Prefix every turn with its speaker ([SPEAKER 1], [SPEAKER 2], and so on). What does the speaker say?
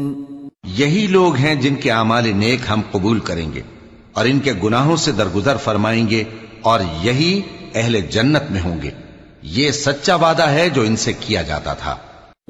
[SPEAKER 1] यही लोग हैं जिनके आमाल नेक हम कबूल करेंगे और इनके गुनाहों से दरगुजर फरमाएंगे और यही अहले जन्नत में होंगे। ये सच्चा वादा है जो इनसे किया जाता था।